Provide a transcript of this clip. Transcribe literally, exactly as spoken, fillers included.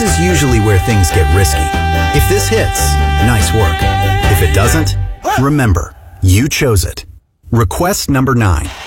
is usually where things get risky. If this hits, nice work. If it doesn't, remember, you chose it. Request number nine.